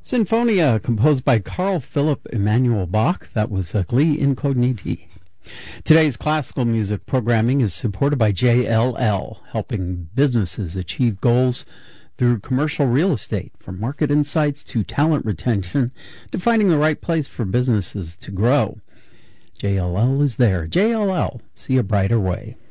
Sinfonia, composed by Carl Philipp Emanuel Bach. That was Gli Incogniti. Today's classical music programming is supported by JLL, helping businesses achieve goals through commercial real estate, from market insights to talent retention to finding the right place for businesses to grow. JLL is there. JLL, see a brighter way.